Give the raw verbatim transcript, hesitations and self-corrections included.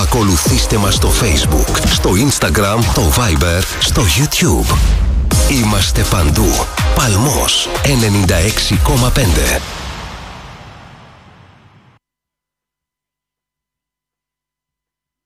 Ακολουθήστε μας στο Facebook, στο Instagram, το Viber, στο YouTube. Είμαστε παντού. Παλμός ενενήντα έξι κόμμα πέντε.